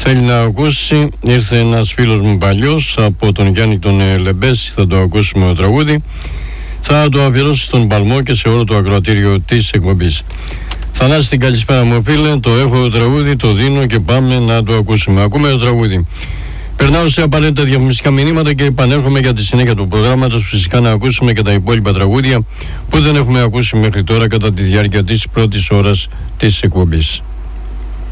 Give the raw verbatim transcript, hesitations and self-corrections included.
θέλει να ακούσει. Ήρθε ένας φίλος μου παλιός από τον Γιάννη τον Λεμπέση, θα το ακούσουμε το τραγούδι. Θα το αφιερώσει στον Παλμό και σε όλο το ακροατήριο της εκπομπής. Θανάση, την καλησπέρα μου φίλε, το έχω το τραγούδι, το δίνω και πάμε να το ακούσουμε. Ακούμε το τραγούδι. Περνάω σε απαραίτητα διαφημιστικά μηνύματα και επανέρχομαι για τη συνέχεια του προγράμματος. Φυσικά να ακούσουμε και τα υπόλοιπα τραγούδια που δεν έχουμε ακούσει μέχρι τώρα κατά τη διάρκεια της πρώτης ώρας της εκπομπής.